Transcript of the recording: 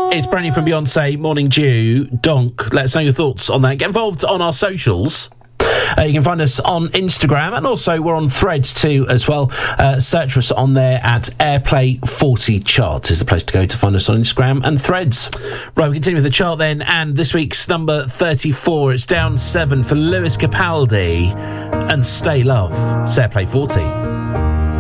It's brand new from Beyonce, Morning Dew, Donk. Let us know your thoughts on that. Get involved on our socials. You can find us on Instagram, and also we're on Threads too as well. Search for us on there at Airplay 40 Charts is the place to go to find us on Instagram and Threads. Right, we continue with the chart then, and this week's number 34, it's down 7 for Lewis Capaldi and Stay Love. It's Airplay 40.